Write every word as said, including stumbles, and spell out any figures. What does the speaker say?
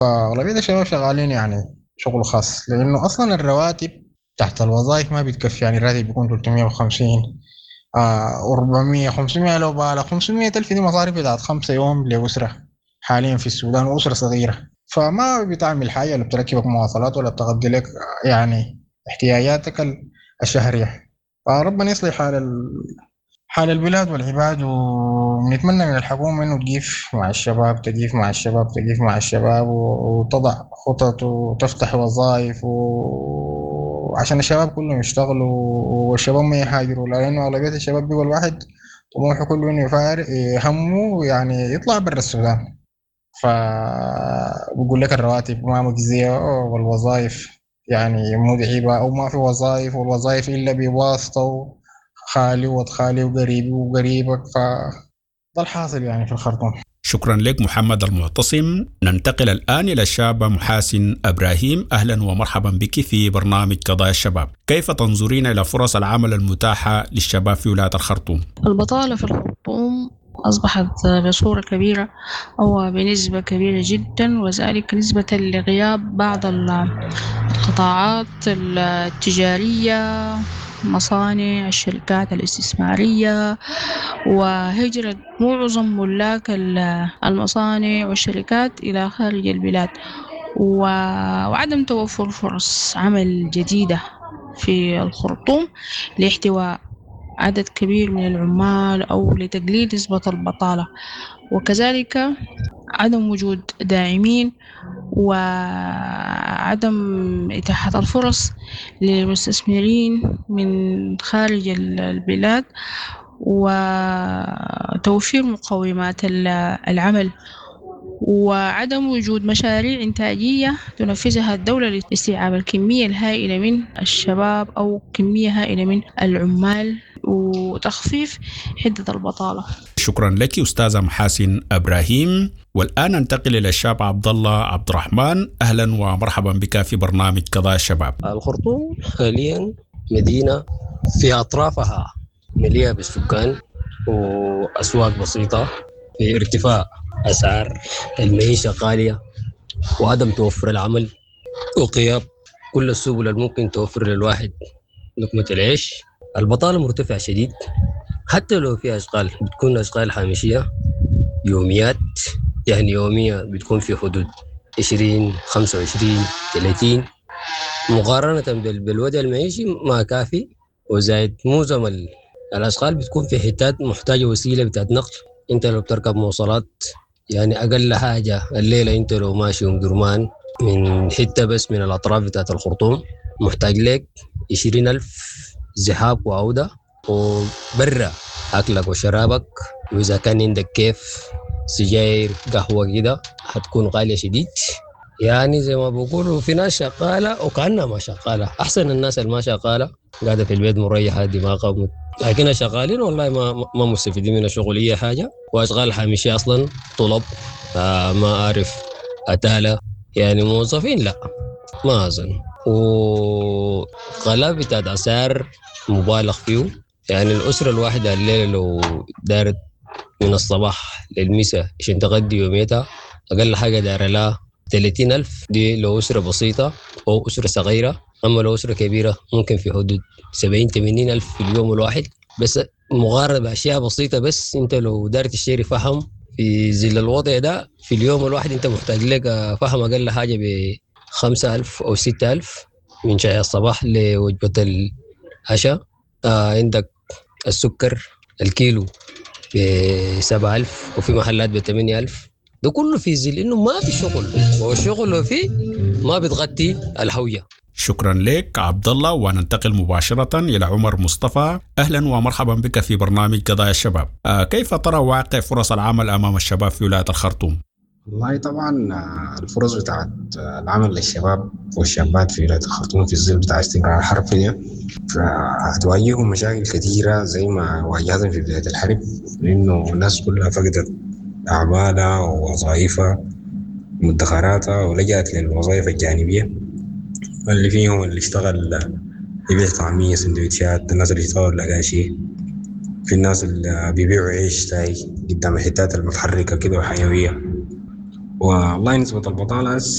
فأغلبية الشباب شغالين يعني شغل خاص، لأنه أصلا الرواتب تحت الوظائف ما بتكفي. يعني الراتب بيكون ثلاثمية وخمسين آه و400 خمسمية، لو بالغ خمسمية ألف دي مصاريف بتاعت خمسة يوم لأسرة حاليا في السودان، وأسرة صغيرة. فما بتعمل حاجة، ولا بتركبك مواصلات، ولا بتغطي لك يعني احتياجاتك ال- الشهرية. فربنا يصلح حال ال... حال البلاد والعباد، ونتمنى من الحكومة إنه تجيف مع الشباب، تجيف مع الشباب، تجيف مع الشباب، و- وتضع خطط وتفتح وظائف، وعشان الشباب كلهم يشتغلوا والشباب ما يهاجروا، لأنه أغلبية الشباب بيقول الواحد طموحه كله إنه يفارق همه يعني يطلع برا السودان. فبقول لك الرواتب ما مجزية، والوظائف يعني متعبة، أو ما في وظائف، والوظائف إلا بواسطة خالي وخالي وقريبي وقريبك. فده الحاصل يعني في الخرطوم. شكرا لك محمد المعتصم. ننتقل الآن إلى الشابة محاسن إبراهيم. أهلا ومرحبا بك في برنامج قضايا الشباب. كيف تنظرين إلى فرص العمل المتاحة للشباب في ولاية الخرطوم؟ البطالة في الخرطوم أصبحت بصورة كبيرة أو بنسبة كبيرة جدا، وذلك نسبة لغياب بعض القطاعات التجارية، مصانع، الشركات الاستثمارية، وهجرة معظم ملاك المصانع والشركات إلى خارج البلاد، وعدم توفر فرص عمل جديدة في الخرطوم لاحتواء عدد كبير من العمال أو لتقليل نسبة البطالة، وكذلك عدم وجود داعمين وعدم إتاحة الفرص للمستثمرين من خارج البلاد، وتوفير مقومات العمل، وعدم وجود مشاريع إنتاجية تنفذها الدولة لاستيعاب الكمية الهائلة من الشباب أو كمية هائلة من العمال، وتخفيف حدة البطالة. شكرا لك أستاذة محاسن إبراهيم. والآن ننتقل إلى الشاب عبد الله عبد الرحمن. أهلا ومرحبا بك في برنامج قضايا الشباب. الخرطوم حاليا مدينة في أطرافها مليئة بالسكان وأسواق بسيطة، في ارتفاع أسعار المعيشة غالية، وعدم توفر العمل، وغياب كل السبل الممكن توفر للواحد لقمة العيش. البطالة مرتفعة شديد، حتى لو في أشغال بتكون أشغال هامشية يوميات، يعني يومية بتكون في حدود عشرين خمسة وعشرين ثلاثين، مقارنة بالوضع المعيشي ما كافي. وزايد معظم الأشغال بتكون في حتات محتاجة وسيلة بتاعت نقل. انت لو بتركب مواصلات يعني أقل حاجة الليلة انت لو ماشي أم درمان من حتة بس من الأطراف بتاعت الخرطوم محتاج لك عشرين ألف زحاب وعودة، وبرا أكلك وشرابك، وإذا كان عندك كيف سجاير قهوة كده هتكون غالية شديد. يعني زي ما بقولوا في ناس شغالة وكأنها ما شغالة. أحسن الناس اللي ما شغالة قاعدة في البيت مريحة دماغها، لكن شغالين والله ما ما مستفيدين من الشغل أي حاجة، وأشغال حامشية أصلا طلب آه ما أعرف أتالة، يعني موظفين لا ما أظن. وغلاء بتاعت أسعار مبالغ فيه، يعني الأسرة الواحدة الليلة لو دارت من الصباح للمساء عشان تغدي يوميتها أقل حاجة دار لها ثلاثين ألف، دي لو أسرة بسيطة أو أسرة صغيرة. أما لو أسرة كبيرة ممكن في حدود سبعين ثمانين ألف في اليوم الواحد، بس مقارنة بأشياء بسيطة. بس أنت لو دار تشتري فحم في ظل الوضع ده في اليوم الواحد أنت محتاج لك فحم أقل حاجة بخمسة ألف أو ستة ألف من شاي الصباح لوجبة العشاء. آه عندك السكر الكيلو بسبعة ألف، وفي محلات بثمانية ألف. ده كله في ظل إنه ما في شغل، والشغل لو فيه ما بتغطي الهوية. شكرا لك عبد الله. وننتقل مباشرة إلى عمر مصطفى. أهلا ومرحبا بك في برنامج قضايا الشباب. آه كيف ترى واقع فرص العمل أمام الشباب في ولاية الخرطوم؟ والله طبعا الفرص بتاعت العمل للشباب والشابات في ولاية الخرطوم في الظل بتاع استمرار الحرب فيها، فهتواجههم مشاكل كثيرة زي ما واجهتهم في بداية الحرب، لأنه الناس كلها فقدت أعمالها ووظائفها ومدخراتها ولجأت للوظائف الجانبية، اللي فيهم اللي اشتغل يبيع طعمية سندوتشات، الناس اللي اشتغلوا لقاشي، في الناس اللي بيبيعوا عيش تاي قدام الحتات المتحركة كده وحيوية. والله نسبة البطالة